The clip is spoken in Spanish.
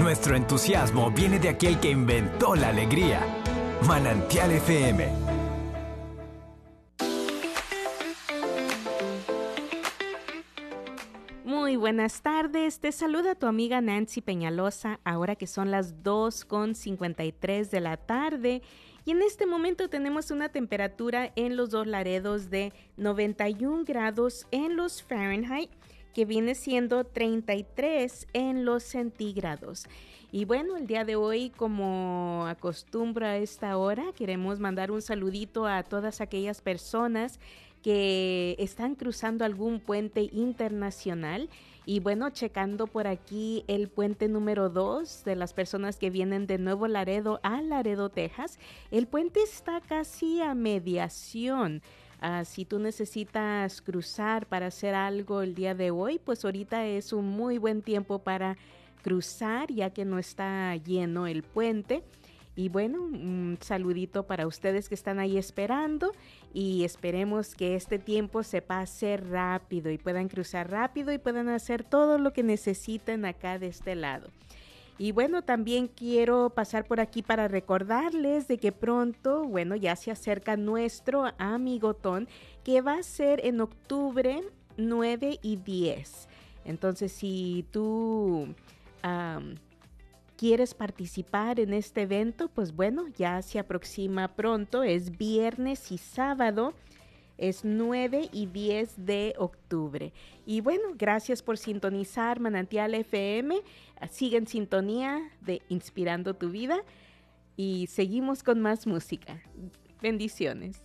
Nuestro entusiasmo viene de aquel que inventó la alegría. Manantial FM. Muy buenas tardes, te saluda tu amiga Nancy Peñalosa, ahora que son las 2:53 de la tarde y en este momento tenemos una temperatura en los dos Laredos de 91 grados en los Fahrenheit, que viene siendo 33 en los centígrados. Y bueno, el día de hoy, como acostumbro a esta hora, queremos mandar un saludito a todas aquellas personas que están cruzando algún puente internacional y bueno, checando por aquí el puente número 2 de las personas que vienen de Nuevo Laredo a Laredo, Texas. El puente está casi a mediación. Si tú necesitas cruzar para hacer algo el día de hoy, pues ahorita es un muy buen tiempo para cruzar ya que no está lleno el puente. Y bueno, un saludito para ustedes que están ahí esperando y esperemos que este tiempo se pase rápido y puedan cruzar rápido y puedan hacer todo lo que necesiten acá de este lado. Y bueno, también quiero pasar por aquí para recordarles de que pronto, bueno, ya se acerca nuestro amigotón que va a ser en octubre 9 y 10. Entonces, si tú quieres participar en este evento, pues bueno, ya se aproxima pronto, es viernes y sábado, es 9 y 10 de octubre. Y bueno, gracias por sintonizar Manantial FM, sigue en sintonía de Inspirando tu Vida y seguimos con más música. Bendiciones.